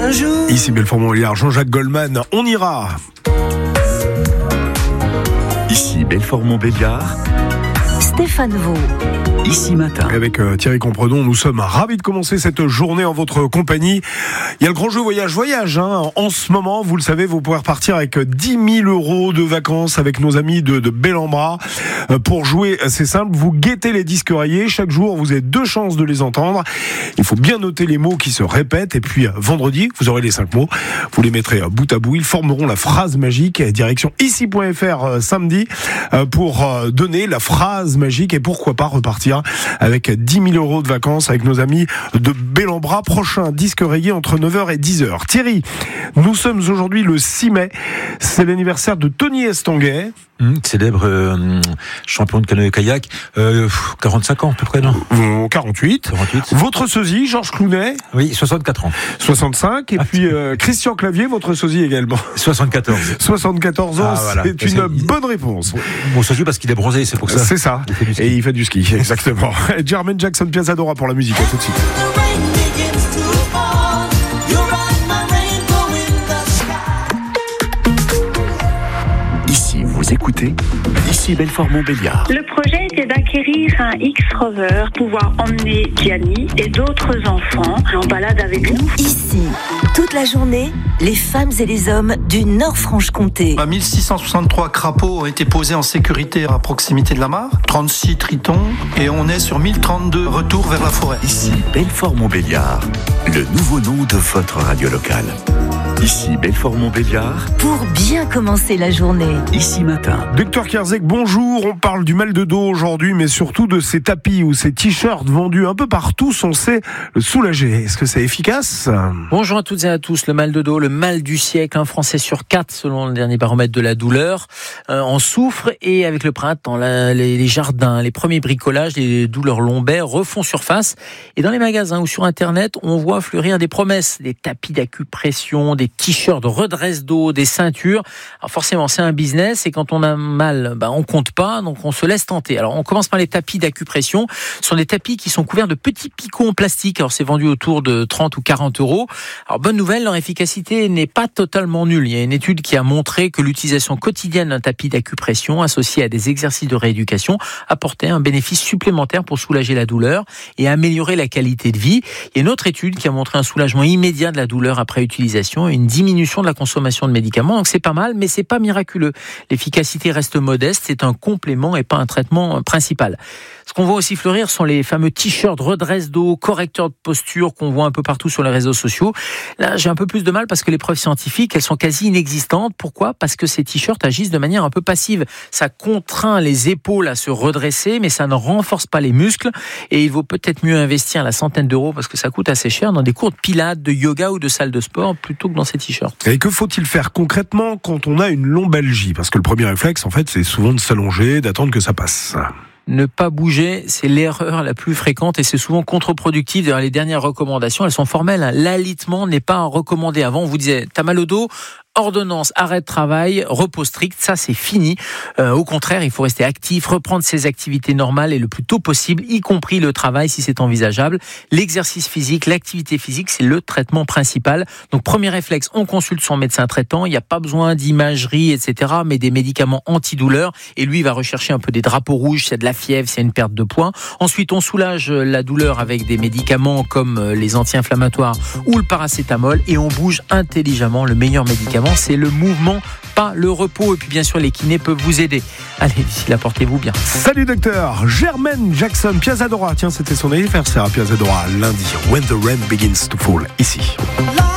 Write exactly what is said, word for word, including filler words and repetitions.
un jour. Ici Belfort-Montbéliard, Jean-Jacques Goldman, on ira. Ici Belfort-Montbéliard, Stéphane Vaux. Ici Matin. Avec euh, Thierry Compredon, nous sommes ravis de commencer cette journée en votre compagnie. Il y a le grand jeu voyage-voyage. Hein. En ce moment, vous le savez, vous pouvez repartir avec dix mille euros de vacances avec nos amis de, de Bel-en-Bras. Euh, pour jouer, c'est simple, vous guettez les disques rayés. Chaque jour, vous avez deux chances de les entendre. Il faut bien noter les mots qui se répètent. Et puis, euh, vendredi, vous aurez les cinq mots. Vous les mettrez euh, bout à bout. Ils formeront la phrase magique. Direction ici point f r euh, samedi euh, pour euh, donner la phrase magique et pourquoi pas repartir avec dix mille euros de vacances avec nos amis de Bel-en-Bras. Prochain disque rayé entre neuf heures et dix heures. Thierry, nous sommes aujourd'hui le six mai. C'est l'anniversaire de Tony Estanguet. Mmh, célèbre euh, champion de canoë-kayak. Euh, quarante-cinq ans à peu près, non euh, quarante-huit. quarante-huit. Votre sosie, Georges Clounet. Oui, soixante-quatre ans. soixante-cinq. Et ah, puis euh, Christian Clavier, votre sosie également. soixante-quatorze. soixante-quatorze ans, ah, voilà. C'est une il... bonne réponse. Mon sosie parce qu'il est bronzé, c'est pour ça. C'est ça. Il et il fait du ski, exactement. Jermaine Jackson, Piazzadora pour la musique. À tout de suite. Ici, vous écoutez Ici Belfort-Montbéliard. Le projet était d'acquérir un X-Rover, pouvoir emmener Gianni et d'autres enfants en balade avec nous. Ici, toute la journée, les femmes et les hommes du Nord-Franche-Comté. mille six cent soixante-trois crapauds ont été posés en sécurité à proximité de la mare, trente-six tritons, et on est sur mille trente-deux retours vers la forêt. Ici Belfort-Montbéliard, le nouveau nom de votre radio locale. Ici Belfort-Montbéliard. Pour bien commencer la journée. Ici Matin. Docteur Kierzek, bonjour. On parle du mal de dos aujourd'hui, mais surtout de ces tapis ou ces t-shirts vendus un peu partout censés le soulager. Est-ce que c'est efficace ? Bonjour à toutes et à tous. Le mal de dos, le mal du siècle. Un Français sur quatre, selon le dernier baromètre de la douleur, euh, en souffre. Et avec le printemps, la, les, les jardins, les premiers bricolages, les douleurs lombaires refont surface. Et dans les magasins ou sur Internet, on voit fleurir des promesses, des tapis d'acupression, des t-shirts, redresse dos, des ceintures. Alors forcément, c'est un business et quand on a mal, bah, on compte pas, donc on se laisse tenter. Alors on commence par les tapis d'acupression. Ce sont des tapis qui sont couverts de petits picots en plastique. Alors c'est vendu autour de trente ou quarante euros. Alors bonne nouvelle, leur efficacité n'est pas totalement nulle. Il y a une étude qui a montré que l'utilisation quotidienne d'un tapis d'acupression associé à des exercices de rééducation apportait un bénéfice supplémentaire pour soulager la douleur et améliorer la qualité de vie. Il y a une autre étude qui a montré un soulagement immédiat de la douleur après utilisation, une diminution de la consommation de médicaments. Donc c'est pas mal, mais c'est pas miraculeux. L'efficacité reste modeste, c'est un complément et pas un traitement principal. Ce qu'on voit aussi fleurir sont les fameux t-shirts redresse dos, correcteurs de posture qu'on voit un peu partout sur les réseaux sociaux. Là, j'ai un peu plus de mal parce que les preuves scientifiques, elles sont quasi inexistantes. Pourquoi ? Parce que ces t-shirts agissent de manière un peu passive. Ça contraint les épaules à se redresser, mais ça ne renforce pas les muscles. Et il vaut peut-être mieux investir la centaine d'euros, parce que ça coûte assez cher, dans des cours de pilates, de yoga ou de salle de sport, plutôt que dans ces t-shirts. Et que faut-il faire concrètement quand on a une lombalgie ? Parce que le premier réflexe, en fait, c'est souvent de s'allonger, d'attendre que ça passe. Ne pas bouger, c'est l'erreur la plus fréquente et c'est souvent contre-productif. D'ailleurs, les dernières recommandations, elles sont formelles. L'alitement n'est pas recommandé. Avant, on vous disait, t'as mal au dos ? Ordonnance, arrêt de travail, repos strict, ça c'est fini. Euh, au contraire, il faut rester actif, reprendre ses activités normales et le plus tôt possible, y compris le travail si c'est envisageable. L'exercice physique, l'activité physique, c'est le traitement principal. Donc premier réflexe, on consulte son médecin traitant. Il n'y a pas besoin d'imagerie, et cetera, mais des médicaments antidouleurs. Et lui, il va rechercher un peu des drapeaux rouges, s'il y a de la fièvre, s'il y a une perte de poids. Ensuite, on soulage la douleur avec des médicaments comme les anti-inflammatoires ou le paracétamol et on bouge intelligemment. Le meilleur médicament, c'est le mouvement, pas le repos. Et puis bien sûr, les kinés peuvent vous aider. Allez, d'ici là, portez-vous bien. Salut docteur. Jermaine Jackson, Piazzadora. Tiens, c'était son anniversaire à Piazzadora lundi. When the rain begins to fall, ici.